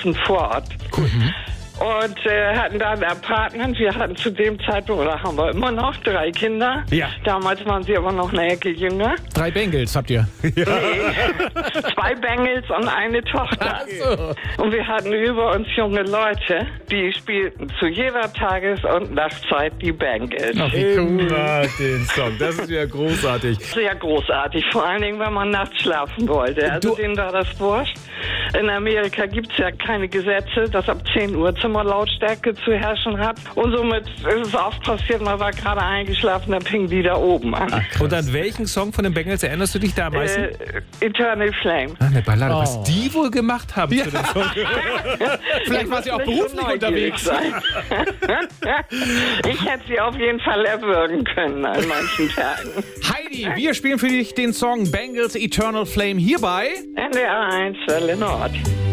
ein Vorort. Cool. Und hatten da ein Apartment. Wir hatten zu dem Zeitpunkt, oder haben wir immer noch, 3 Kinder. Ja. Damals waren sie aber noch eine Ecke jünger. 3 Bengels habt ihr. Nee, 2 Bengels und eine Tochter. Ach so. Und wir hatten über uns junge Leute, die spielten zu jeder Tages- und Nachtzeit die Bengals. Ach, wie cool. Immer den Song. Das ist ja großartig. Sehr großartig, vor allen Dingen, wenn man nachts schlafen wollte. Also denen war das wurscht. In Amerika gibt es ja keine Gesetze, dass ab 10 Uhr Zimmerlautstärke zu herrschen hat. Und somit ist es oft passiert, man war gerade eingeschlafen, dann pingen die da oben an. Und an welchen Song von den Bengals erinnerst du dich da am meisten? Eternal Flame. Eine Ballade. Oh. Was die wohl gemacht haben zu dem Song. Vielleicht war sie auch Nicht so beruflich neugierig unterwegs. sein. Ich hätte sie auf jeden Fall erwürgen können an manchen Tagen. Heidi, wir spielen für dich den Song Bengals Eternal Flame hierbei. NDR 1, Welle Nord.